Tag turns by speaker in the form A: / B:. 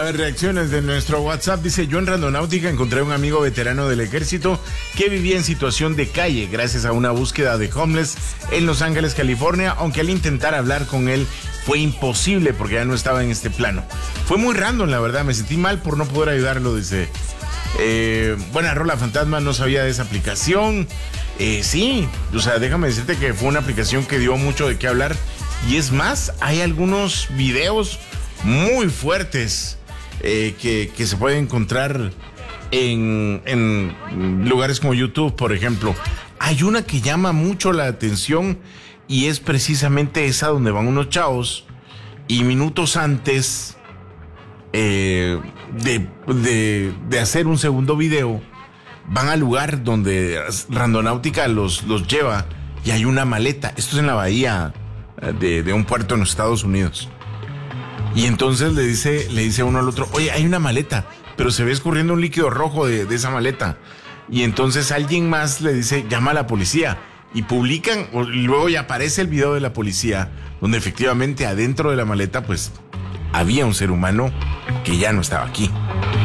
A: ver, reacciones de nuestro WhatsApp. Dice, yo en Randonáutica encontré a un amigo veterano del ejército que vivía en situación de calle gracias a una búsqueda de homeless en Los Ángeles, California, aunque al intentar hablar con él fue imposible porque ya no estaba en este plano. Fue muy random, la verdad, me sentí mal por no poder ayudarlo, dice. Buena rola, Fantasma, no sabía de esa aplicación. Sí, o sea, déjame decirte que fue una aplicación que dio mucho de qué hablar. Y es más, hay algunos videos muy fuertes que se pueden encontrar en lugares como YouTube, por ejemplo. Hay una que llama mucho la atención y es precisamente esa donde van unos chavos y minutos antes de hacer un segundo video van al lugar donde Randonáutica los lleva y hay una maleta. Esto es en la bahía de un puerto en los Estados Unidos. Y entonces le dice uno al otro, oye, hay una maleta, pero se ve escurriendo un líquido rojo de esa maleta. Y entonces alguien más le dice, llama a la policía. Y publican, y luego ya aparece el video de la policía, donde efectivamente adentro de la maleta, pues, había un ser humano que ya no estaba aquí.